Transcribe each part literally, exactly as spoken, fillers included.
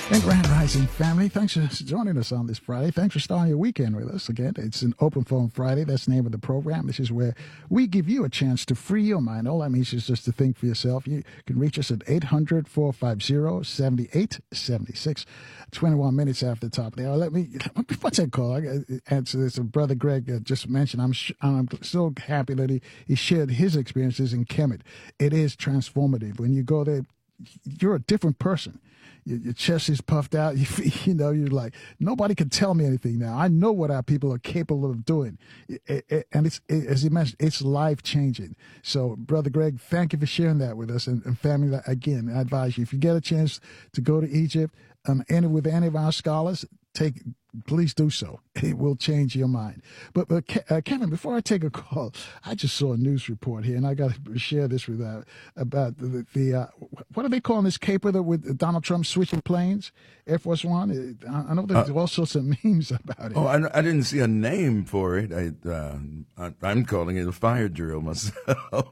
And Grand Rising family, thanks for joining us on this Friday. Thanks for starting your weekend with us. Again, it's an Open Phone Friday. That's the name of the program. This is where we give you a chance to free your mind. All that means is just to think for yourself. You can reach us at eight hundred, four five zero, seven eight seven six. twenty-one minutes after the top of the hour. Let me, what's that call? I got to answer this. Brother Greg uh, just mentioned, I'm sh- I'm so happy that he, he shared his experiences in Kemet. It is transformative. When you go there, you're a different person. Your chest is puffed out. You, you know, you're like, nobody can tell me anything now. I know what our people are capable of doing. It, it, and it's, it, as you mentioned, it's life changing. So, Brother Greg, thank you for sharing that with us. And, and family, again, I advise you, if you get a chance to go to Egypt, um, and with any of our scholars, take, please do so. It will change your mind. But, but uh, Kevin, before I take a call, I just saw a news report here, and I got to share this with uh, about the, the uh, what are they calling this caper that with Donald Trump switching planes, Air Force One? I, I know there's uh, all sorts of memes about it. Oh, I, I didn't see a name for it. I, uh, I, I'm calling it a fire drill myself.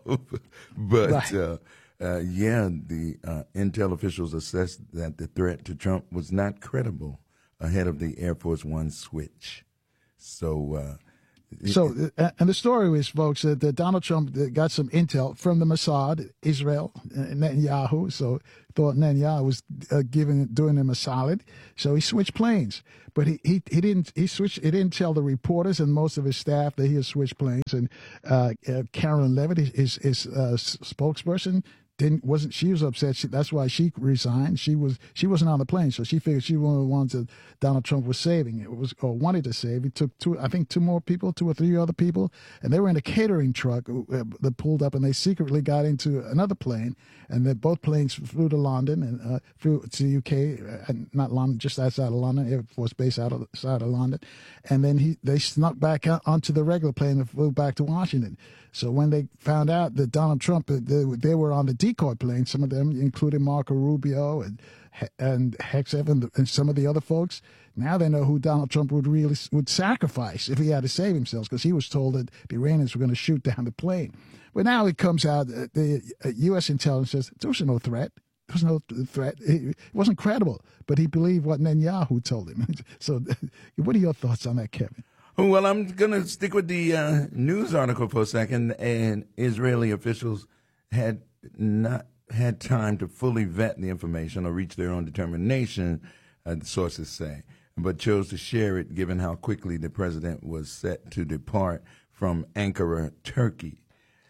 but right. uh, uh, yeah, the uh, intel officials assessed that the threat to Trump was not credible ahead of the Air Force One switch. So, uh, so, uh, and the story is, folks, that uh, Donald Trump got some intel from the Mossad, Israel, uh, Netanyahu. So, thought Netanyahu was uh, giving, doing him a solid. So he switched planes, but he, he he didn't he switched. He didn't tell the reporters and most of his staff that he had switched planes. And uh, uh, Karen Levitt, his his uh, spokesperson, didn't wasn't she was upset. She, that's why she resigned. She was she wasn't on the plane, so she figured she was one of the ones that Donald Trump was saving. It was or wanted to save. He took two, I think, two more people, two or three other people, and they were in a catering truck uh, that pulled up, and they secretly got into another plane, and then both planes flew to London and uh, flew to the U K, uh, not London, just outside of London, Air Force Base out of, outside of London, and then he they snuck back out onto the regular plane and flew back to Washington. So when they found out that Donald Trump, they, they were on the decoy plane, some of them, including Marco Rubio and and Hegseth and, and some of the other folks, now they know who Donald Trump would really would sacrifice if he had to save himself, because he was told that the Iranians were going to shoot down the plane. But now it comes out that the U S intelligence says there was no threat. There was no threat. It wasn't credible, but he believed what Netanyahu told him. So what are your thoughts on that, Kevin? Well, I'm going to stick with the uh, news article for a second. And Israeli officials had not had time to fully vet the information or reach their own determination, uh, the sources say, but chose to share it given how quickly the president was set to depart from Ankara, Turkey.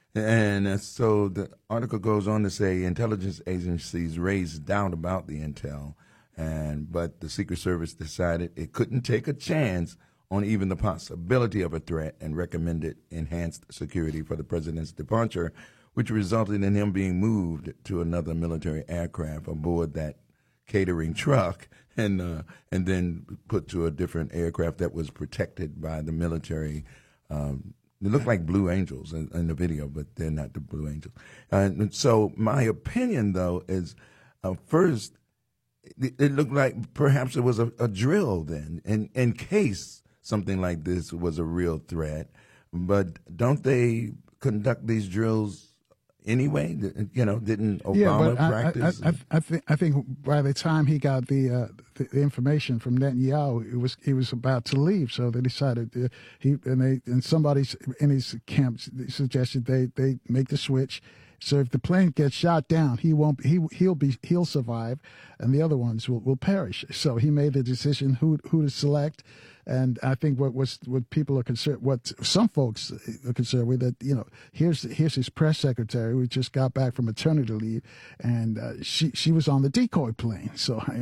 And uh, so the article goes on to say intelligence agencies raised doubt about the intel, and but the Secret Service decided it couldn't take a chance on even the possibility of a threat and recommended enhanced security for the president's departure, which resulted in him being moved to another military aircraft aboard that catering truck and uh, and then put to a different aircraft that was protected by the military. Um, they look like Blue Angels in, in the video, but they're not the Blue Angels. Uh, and so my opinion, though, is uh, first, it, it looked like perhaps it was a, a drill then, in, in case something like this was a real threat. But don't they conduct these drills anyway? You know, didn't Obama yeah, but practice? I, I, I, I, think, I think by the time he got the, uh, the the information from Netanyahu, it was he was about to leave. So they decided uh, he and they and somebody in his camp suggested they they make the switch. So if the plane gets shot down, he won't. He he'll be he'll survive, and the other ones will, will perish. So he made the decision who who to select. And I think what was what people are concerned, what some folks are concerned with, that you know, here's here's his press secretary who just got back from maternity leave, and uh, she she was on the decoy plane. So, I,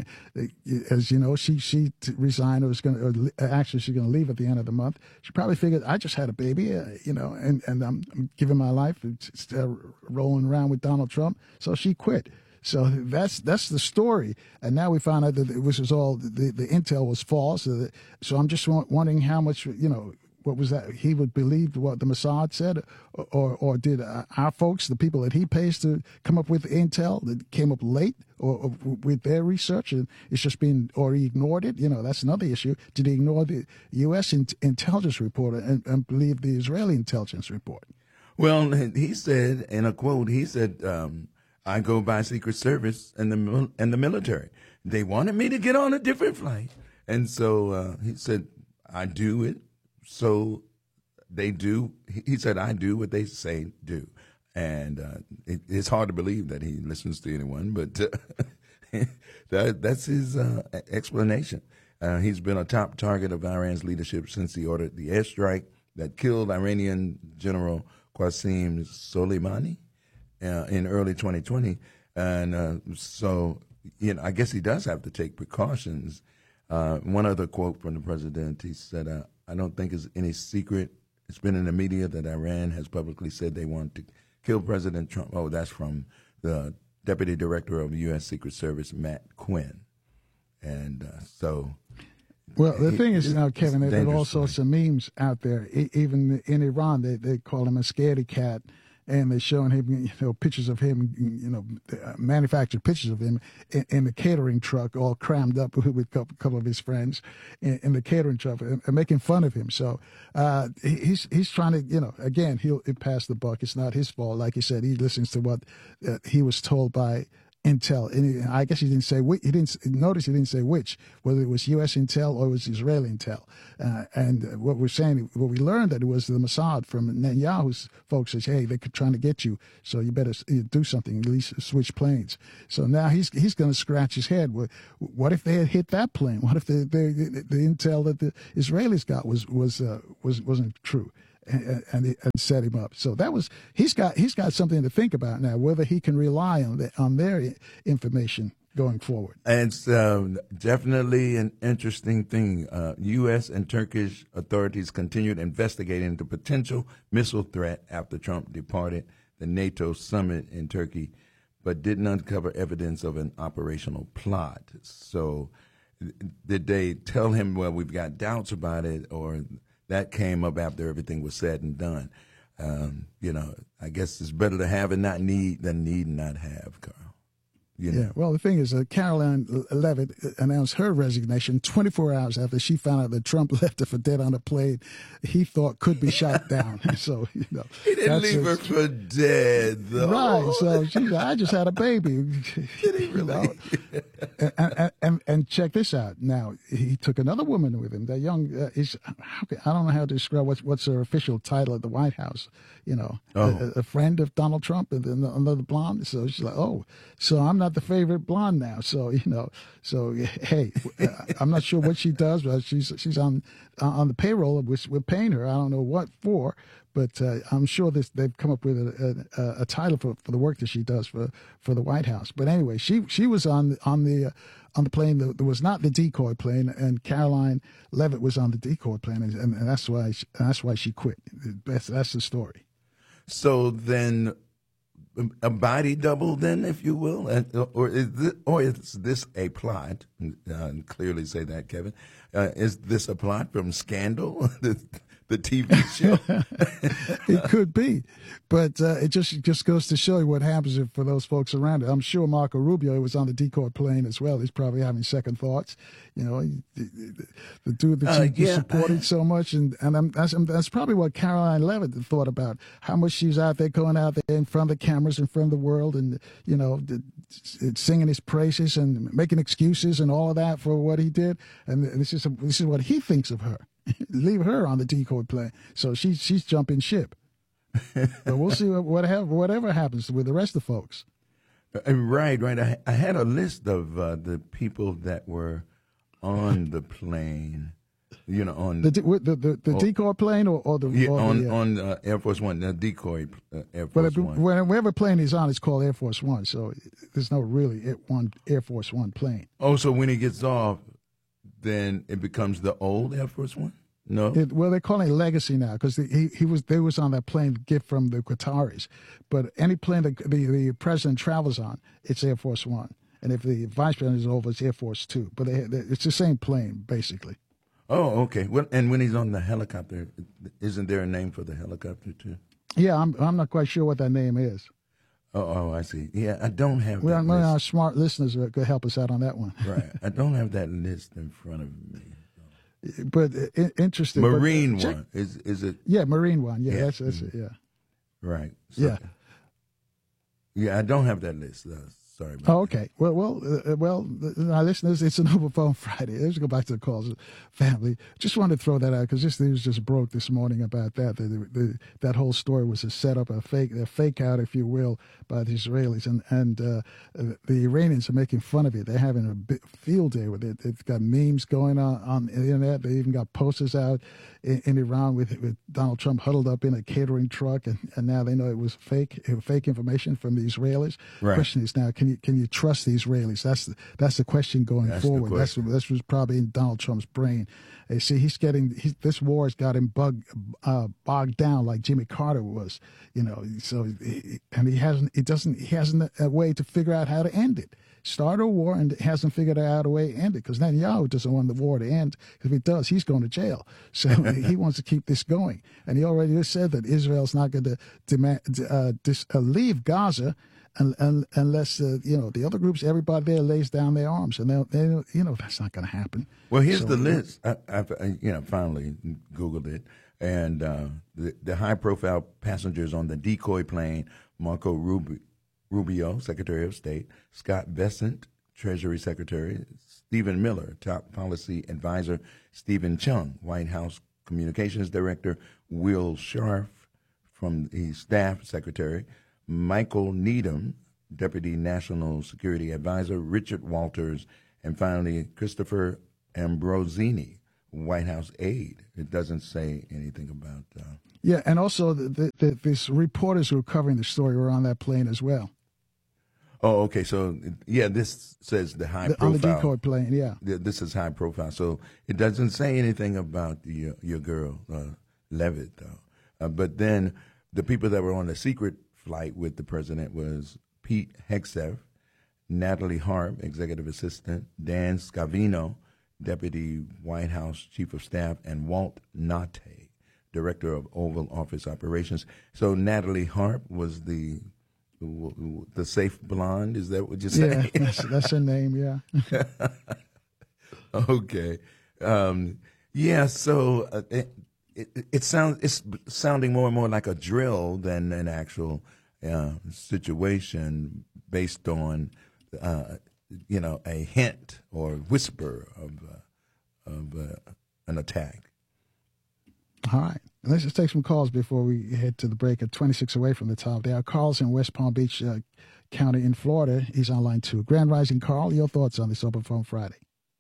as you know, she she resigned or was going to actually she's going to leave at the end of the month. She probably figured I just had a baby, uh, you know, and and I'm, I'm giving my life it's, uh, rolling around with Donald Trump. So she quit. So that's that's the story, and now we found out that it was all the, the intel was false. So I'm just wondering how much, you know, what was that? He would believe what the Mossad said, or or, or did our folks, the people that he pays to come up with intel that came up late, or, or with their research, and it's just been, or he ignored it? You know, that's another issue. Did he ignore the U S in, intelligence report and, and believe the Israeli intelligence report? Well, he said in a quote, he said. Um, I go by Secret Service and the mil- and the military. They wanted me to get on a different flight, and so uh, he said, "I do it." So they do. He said, "I do what they say do," and uh, it, it's hard to believe that he listens to anyone, but uh, that, that's his uh, explanation. Uh, he's been a top target of Iran's leadership since he ordered the airstrike that killed Iranian General Qasem Soleimani uh, in early twenty twenty. And uh, so, you know, I guess he does have to take precautions. Uh, one other quote from the president, he said, uh, I don't think it's any secret. It's been in the media that Iran has publicly said they want to kill President Trump. Oh, that's from the Deputy Director of the U S Secret Service, Matt Quinn. And uh, so... Well, the it, thing is, now, Kevin, there are all thing. sorts of memes out there. E- even in Iran, they, they call him a scaredy cat, and they're showing him, you know, pictures of him, you know, manufactured pictures of him in, in the catering truck, all crammed up with a couple, couple of his friends in, in the catering truck, and, and making fun of him. So uh, he's he's trying to, you know, again, he'll pass the buck. It's not his fault. Like you said, he listens to what uh, he was told by Intel, and he, I guess he didn't say which, he didn't notice he didn't say which, whether it was U S Intel or it was Israeli Intel. Uh, and what we're saying, what we learned that it was the Mossad from Netanyahu's folks says, hey, they're trying to get you, so you better do something, at least switch planes. So now he's he's going to scratch his head. What if they had hit that plane? What if the the, the intel that the Israelis got was was uh, was wasn't true? And, and, and set him up. So that was he's got he's got something to think about now, whether he can rely on the, on their information going forward. And it's um, definitely an interesting thing. Uh, U S and Turkish authorities continued investigating the potential missile threat after Trump departed the NATO summit in Turkey, but didn't uncover evidence of an operational plot. So did they tell him, well, we've got doubts about it, or that came up after everything was said and done? Um, you know, I guess it's better to have and not need than need and not have, Carl. You know? Yeah, well, the thing is, uh, Caroline Levitt announced her resignation twenty-four hours after she found out that Trump left her for dead on a plane he thought could be shot down. So, you know. He didn't leave her for dead, though. Right, so she's like, I just had a baby. Did he really? and, and, and, and check this out. Now, he took another woman with him, that young, uh, is, how can, I don't know how to describe what's, what's her official title at the White House, you know, oh. a, a friend of Donald Trump and then another blonde. So she's like, oh, so I'm not the favorite blonde now. So, you know, so, hey, I'm not sure what she does, but she's she's on on the payroll, which we're paying her. I don't know what for, but uh, I'm sure this, they've come up with a, a, a title for, for the work that she does for, for the White House. But anyway, she she was on on the uh, on the plane that was not the decoy plane, and Caroline Levitt was on the decoy plane, and, and that's why she, that's why she quit. That's that's the story. So then, a body double, then, if you will, or is this, or is this a plot? Uh, clearly say that, Kevin. Uh, is this a plot from Scandal, the, the T V show? It could be, but uh, it just just goes to show you what happens if, for those folks around it. I'm sure Marco Rubio was on the decoy plane as well. He's probably having second thoughts. You know, the, the, the dude that uh, you yeah. supported so much, and and I'm, that's that's probably what Caroline Levitt thought about, how much she's out there going out there in front of the cameras, in front of the world, and you know, singing his praises and making excuses and all of that for what he did. And this is this is what he thinks of her. Leave her on the decoy plane. So she's she's jumping ship. But we'll see what whatever whatever happens with the rest of the folks. Right, right. I, I had a list of uh, the people that were on the plane. You know, on the the the, the, the oh, decoy plane or, or the yeah, or on the, uh, on uh, Air Force One, the decoy uh, Air Force well, One. Wherever plane he's on, it's called Air Force One. So there's no really one Air Force One plane. Oh, so when he gets off, then it becomes the old Air Force One? No. It, well, they're calling it Legacy now because he he was they was on that plane gift from the Qataris. But any plane that the, the president travels on, it's Air Force One, and if the vice president is over, it's Air Force Two. But they, they, it's the same plane basically. Oh, okay. Well, and when he's on the helicopter, isn't there a name for the helicopter too? Yeah, I'm I'm not quite sure what that name is. Oh, oh, I see. Yeah, I don't have. Well, that none of list. our smart listeners could help us out on that one. Right, I don't have that list in front of me. But uh, interesting. Marine but, uh, one is is it? Yeah, Marine one. Yeah, yeah. that's that's mm-hmm. it. Yeah. Right. So, yeah. Yeah, I don't have that list. Uh, sorry about Oh, okay. Well, well, uh, well. Uh, our listeners, it's an Open Phone Friday. Let's go back to the calls. Family, just wanted to throw that out because this news just broke this morning about that. The, the, the, that whole story was a setup, a fake, a fake out, if you will, by the Israelis, and and uh, the Iranians are making fun of it. They're having a big field day with it. They've got memes going on on the internet. They even got posters out in, in Iran with, with Donald Trump huddled up in a catering truck, and, and now they know it was fake, fake information from the Israelis. Right. The question is now, can you can you trust the Israelis? That's the, that's the question going That's forward. the That's that's what's probably in Donald Trump's brain. You see, he's getting he's, this war has got him bug, uh, bogged down like Jimmy Carter was, you know. So he, and he hasn't he doesn't he hasn't a way to figure out how to end it. Start a war and hasn't figured out a way to end it because Netanyahu doesn't want the war to end. If he does, he's going to jail. So he wants to keep this going. And he already said that Israel's not going to demand, uh, dis, uh, leave Gaza un, un, unless, uh, you know, the other groups, everybody there lays down their arms. And, they, they you know, that's not going to happen. Well, here's so, the list. I, I've, I, you know, finally Googled it. And uh, the, the high-profile passengers on the decoy plane, Marco Rubio, Rubio, Secretary of State, Scott Bessent, Treasury Secretary, Stephen Miller, Top Policy Advisor, Stephen Chung, White House Communications Director, Will Scharf from the Staff Secretary, Michael Needham, Deputy National Security Advisor, Richard Walters, and finally Christopher Ambrosini, White House aide. It doesn't say anything about... Uh, yeah, and also the, the, the, these reporters who are covering the story were on that plane as well. Oh, okay. So, yeah, this says the high the, profile. On the decoy plane, yeah. This is high profile. So it doesn't say anything about your, your girl, uh, Levitt, though. Uh, but then the people that were on the secret flight with the president was Pete Hegseth, Natalie Harp, Executive Assistant, Dan Scavino, Deputy White House Chief of Staff, and Walt Nate, Director of Oval Office Operations. So Natalie Harp was the... The safe blonde, is that what you're saying? Yeah, that's, that's her name, yeah. Okay. Um, yeah, so uh, it, it, it sounds it's sounding more and more like a drill than an actual uh, situation based on, uh, you know, a hint or whisper of, uh, of uh, an attack. All right. Let's just take some calls before we head to the break at twenty-six away from the top. There are Carl's in West Palm Beach uh, County in Florida. He's on line two. Grand Rising, Carl, your thoughts on this Open Phone Friday?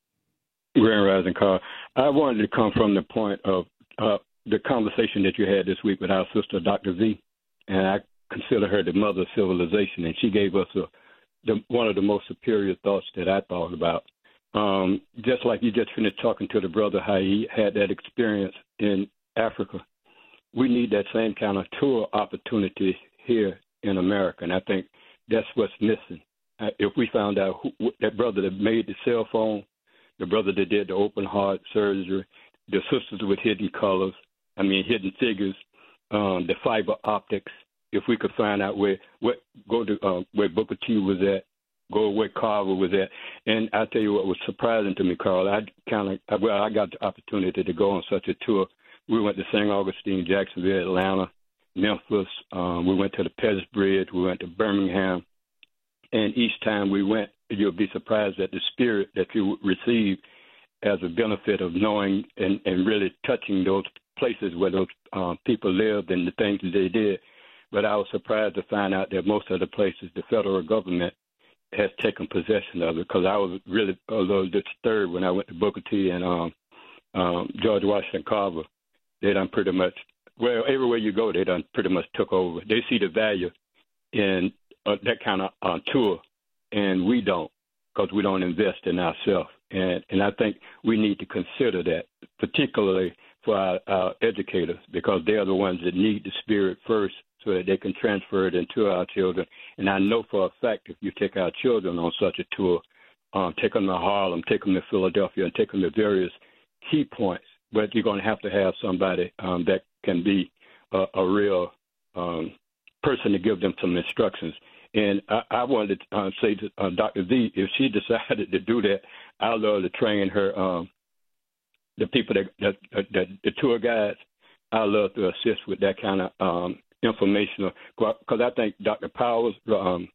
Grand Rising, Carl. I wanted to come from the point of uh, the conversation that you had this week with our sister, Doctor Z, and I consider her the mother of civilization, and she gave us a, the, one of the most superior thoughts that I thought about. Um, just like you just finished talking to the brother, how he had that experience in Africa. We need that same kind of tour opportunity here in America, and I think that's what's missing. Uh, if we found out who, that brother that made the cell phone, the brother that did the open heart surgery, the sisters with hidden colors, I mean hidden figures, um, the fiber optics. If we could find out where, where go to uh, where Booker T was at, go where Carver was at, and I tell you what was surprising to me, Carl. I kind of well, I got the opportunity to go on such a tour. We went to Saint Augustine, Jacksonville, Atlanta, Memphis. Um, we went to the Pettus Bridge. We went to Birmingham. And each time we went, you'll be surprised at the spirit that you receive as a benefit of knowing and, and really touching those places where those uh, people lived and the things that they did. But I was surprised to find out that most of the places the federal government has taken possession of it, because I was really a little disturbed when I went to Booker T and um, um, George Washington Carver. They done pretty much, well, everywhere you go, they done pretty much took over. They see the value in uh, that kind of uh, tour, and we don't, because we don't invest in ourselves. And, and I think we need to consider that, particularly for our, our educators, because they are the ones that need the spirit first so that they can transfer it into our children. And I know for a fact if you take our children on such a tour, um, take them to Harlem, take them to Philadelphia, and take them to various key points, but you're going to have to have somebody um, that can be a, a real um, person to give them some instructions. And I, I wanted to uh, say to uh, Doctor Z, if she decided to do that, I'd love to train her, um, the people that, that, that, that the tour guides. I'd love to assist with that kind of um, informational, because I think Doctor Powers, um,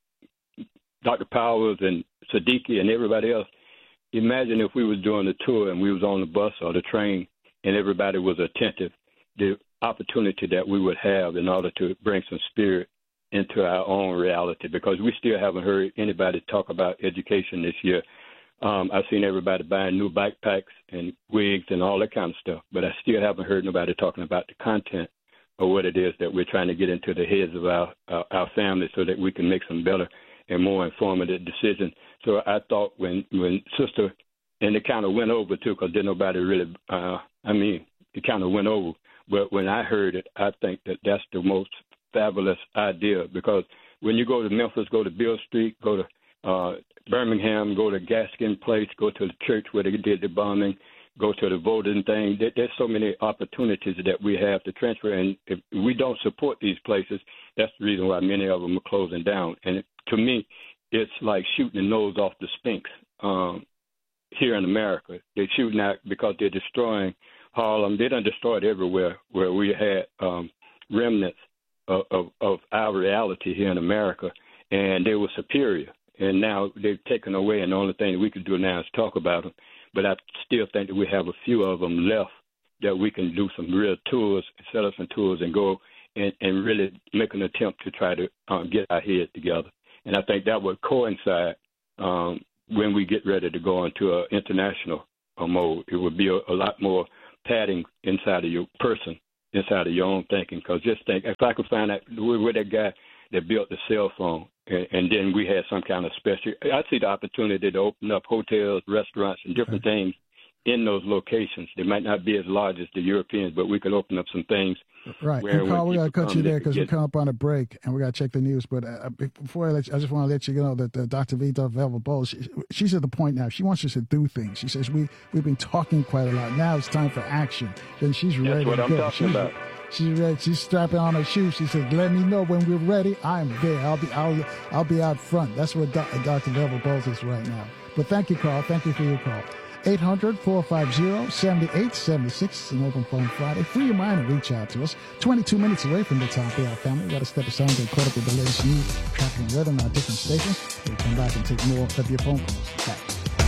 Doctor Powers and Siddiqui and everybody else, imagine if we was doing a tour and we was on the bus or the train and everybody was attentive, the opportunity that we would have in order to bring some spirit into our own reality, because we still haven't heard anybody talk about education this year. Um, I've seen everybody buying new backpacks and wigs and all that kind of stuff, but I still haven't heard nobody talking about the content of what it is that we're trying to get into the heads of our, our, our families so that we can make some better and more informative decisions. So I thought when, when Sister, and it kind of went over too, because didn't nobody really, uh, I mean, it kind of went over. But when I heard it, I think that that's the most fabulous idea, because when you go to Memphis, go to Beale Street, go to uh, Birmingham, go to Gaskin Place, go to the church where they did the bombing, go to the voting thing. There, there's so many opportunities that we have to transfer, and if we don't support these places, that's the reason why many of them are closing down. And it, to me, it's like shooting the nose off the Sphinx um, here in America. They're shooting out because they're destroying Harlem. They done destroyed everywhere where we had um, remnants of, of, of our reality here in America, and they were superior. And now they've taken away, and the only thing that we can do now is talk about them. But I still think that we have a few of them left that we can do some real tours, set up some tours, and go and, and really make an attempt to try to um, get our heads together. And I think that would coincide um, when we get ready to go into an international uh, mode. It would be a, a lot more padding inside of your person, inside of your own thinking. Because just think, if I could find out where that guy that built the cell phone, and, and then we had some kind of special, I see the opportunity to open up hotels, restaurants, and different okay. things in those locations. They might not be as large as the Europeans, but we could open up some things. Right. And Carl, we got to cut you there because we come up on a break and we got to check the news. But uh, before I let you, I just want to let you know that uh, Doctor Vita Velva-Bowles, she, she's at the point now. She wants us to do things. She says, we, we've been talking quite a lot. Now it's time for action. Then she's ready That's what to I'm go. talking she's, about. She's ready. She's strapping on her shoes. She said, let me know when we're ready. I'm there. I'll be I'll, I'll be out front. That's what Doctor Velva-Bowles is right now. But thank you, Carl. Thank you for your call. eight hundred, four five zero, seven eight seven six. It's an open phone Friday. Free your mind and reach out to us. twenty-two minutes away from the top of our family. We got to step aside and get caught up with the latest news, traffic, and weather on our different stations. We'll come back and take more of your phone calls. Back.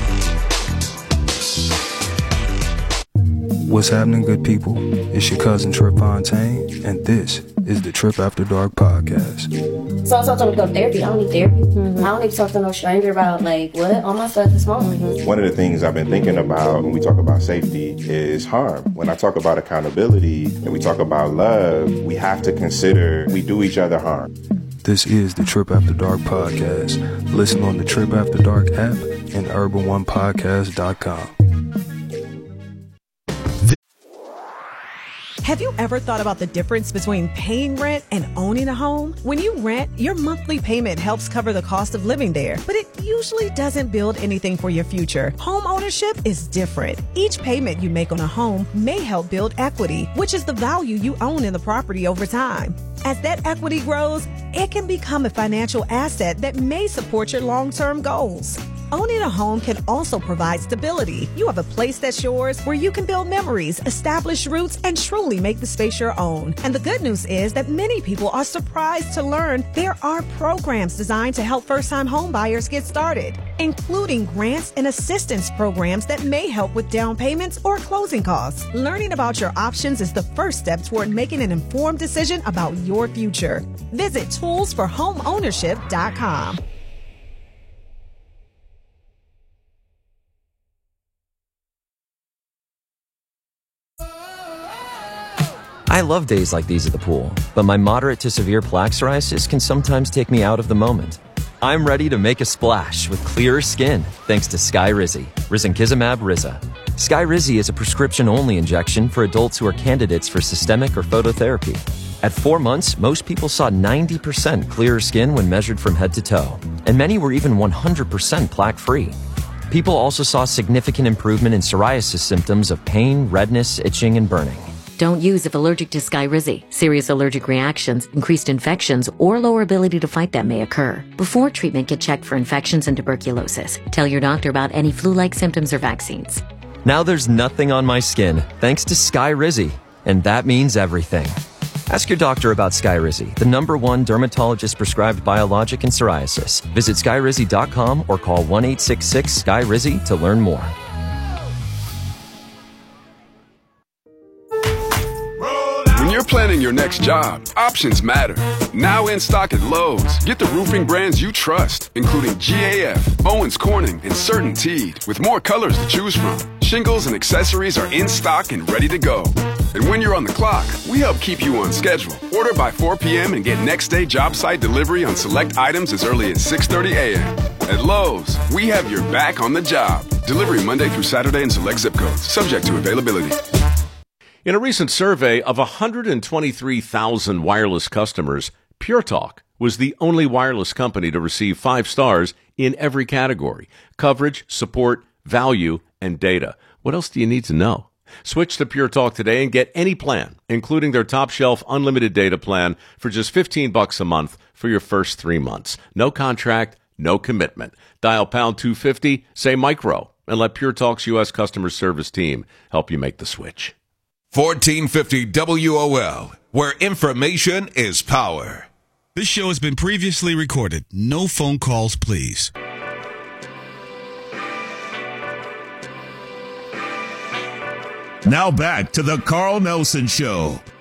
What's happening, good people? It's your cousin Trip Fontaine, and this is the Trip After Dark podcast. So I told them to go to therapy. I don't need therapy. Mm-hmm. I don't need to talk to no stranger about, like, what? All my stuff is home. Mm-hmm. One of the things I've been thinking about when we talk about safety is harm. When I talk about accountability and we talk about love, we have to consider we do each other harm. This is the Trip After Dark podcast. Listen on the Trip After Dark app and urban one podcast dot com. Have you ever thought about the difference between paying rent and owning a home? When you rent, your monthly payment helps cover the cost of living there, but it usually doesn't build anything for your future. Home ownership is different. Each payment you make on a home may help build equity, which is the value you own in the property over time. As that equity grows, it can become a financial asset that may support your long-term goals. Owning a home can also provide stability. You have a place that's yours where you can build memories, establish roots, and truly make the space your own. And the good news is that many people are surprised to learn there are programs designed to help first-time home buyers get started, including grants and assistance programs that may help with down payments or closing costs. Learning about your options is the first step toward making an informed decision about your future. Visit tools for home ownership dot com. I love days like these at the pool, but my moderate to severe plaque psoriasis can sometimes take me out of the moment. I'm ready to make a splash with clearer skin thanks to Skyrizi, risankizumab Riza. Skyrizi is a prescription-only injection for adults who are candidates for systemic or phototherapy. At four months, most people saw ninety percent clearer skin when measured from head to toe, and many were even one hundred percent plaque-free. People also saw significant improvement in psoriasis symptoms of pain, redness, itching, and burning. Don't use if allergic to Skyrizi. Serious allergic reactions, increased infections, or lower ability to fight them may occur. Before treatment, get checked for infections and tuberculosis. Tell your doctor about any flu-like symptoms or vaccines. Now there's nothing on my skin thanks to Skyrizi, and that means everything. Ask your doctor about Skyrizi, the number one dermatologist-prescribed biologic in psoriasis. Visit skyrizi dot com or call one eight six six S K Y R I Z I to learn more. When you're planning your next job, options matter. Now in stock at Lowe's, get the roofing brands you trust, including G A F, Owens Corning, and CertainTeed, with more colors to choose from. Shingles and accessories are in stock and ready to go. And when you're on the clock, we help keep you on schedule. Order by four p.m. and get next day job site delivery on select items as early as six thirty a.m. At Lowe's, we have your back on the job. Delivery Monday through Saturday in select zip codes, subject to availability. In a recent survey of one hundred twenty-three thousand wireless customers, Pure Talk was the only wireless company to receive five stars in every category: coverage, support, value, and data. What else do you need to know? Switch to Pure Talk today and get any plan, including their top shelf unlimited data plan, for just fifteen bucks a month for your first three months. No contract, no commitment. Dial pound two fifty, say micro, and let Pure Talk's U S customer service team help you make the switch. fourteen fifty W O L, where information is power. This show has been previously recorded. No phone calls, please. Now back to the Carl Nelson Show